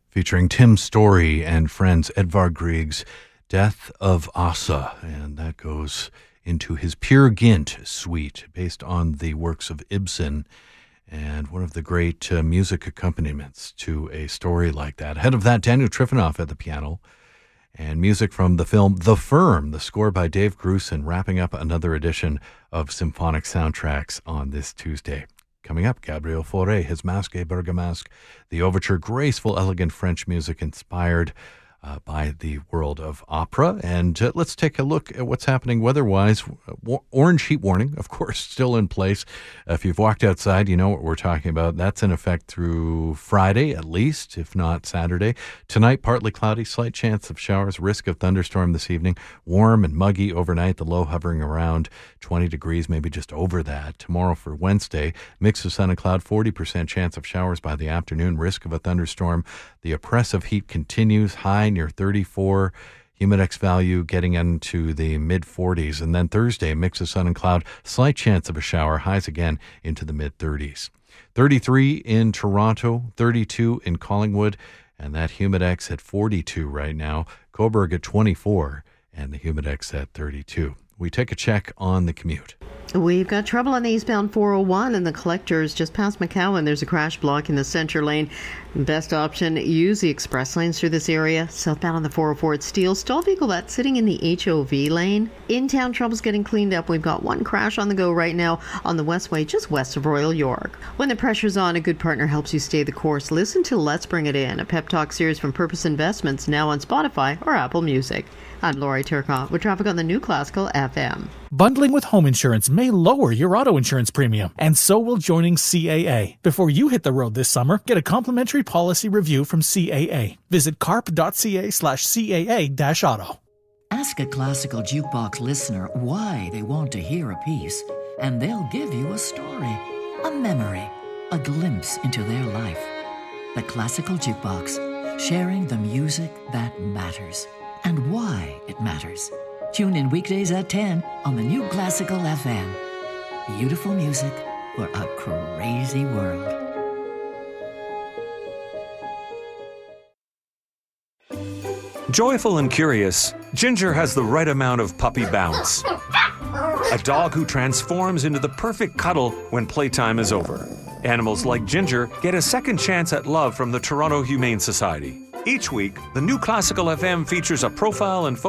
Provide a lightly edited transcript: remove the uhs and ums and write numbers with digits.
featuring Tim Story and friends Edvard Grieg's Death of Asa, and that goes into his Peer Gynt suite based on the works of Ibsen, and one of the great music accompaniments to a story like that. Ahead of that, Daniel Trifonov at the piano, and music from the film The Firm, the score by Dave Grusin, wrapping up another edition of Symphonic Soundtracks on this Tuesday. Coming up, Gabriel Fauré, his Masque et Bergamasque, the overture, graceful, elegant French music inspired by the world of opera. And let's take a look at what's happening weather-wise. Orange heat warning, of course, still in place. If you've walked outside, you know what we're talking about. That's in effect through Friday, at least, if not Saturday. Tonight, partly cloudy, slight chance of showers, risk of thunderstorm this evening. Warm and muggy overnight, the low hovering around 20 degrees, maybe just over that. Tomorrow for Wednesday, mix of sun and cloud, 40% chance of showers by the afternoon, risk of a thunderstorm. The oppressive heat continues, high near 34, humidex value getting into the mid-40s. And then Thursday, mix of sun and cloud, slight chance of a shower, highs again into the mid-30s. 33 in Toronto, 32 in Collingwood, and that humidex at 42 right now. Cobourg at 24, and the humidex at 32. We take a check on the commute. We've got trouble on the eastbound 401 and the Collectors just past McCowan. There's a crash block in the center lane. Best option, use the express lanes through this area. Southbound on the 404 at Steele. Stall vehicle that's sitting in the HOV lane. In-town trouble's getting cleaned up. We've got one crash on the go right now on the Westway just west of Royal York. When the pressure's on, a good partner helps you stay the course. Listen to Let's Bring It In, a pep talk series from Purpose Investments, now on Spotify or Apple Music. I'm Lori Turcotte with traffic on the New Classical FM. Bundling with home insurance may lower your auto insurance premium, and so will joining CAA. Before you hit the road this summer, get a complimentary policy review from CAA. Visit carp.ca/CAA-auto. Ask a classical jukebox listener why they want to hear a piece, and they'll give you a story, a memory, a glimpse into their life. The Classical Jukebox, sharing the music that matters and why it matters. Tune in weekdays at 10 on the New Classical FM. Beautiful music for a crazy world. Joyful and curious, Ginger has the right amount of puppy bounce. A dog who transforms into the perfect cuddle when playtime is over. Animals like Ginger get a second chance at love from the Toronto Humane Society. Each week, the New Classical FM features a profile and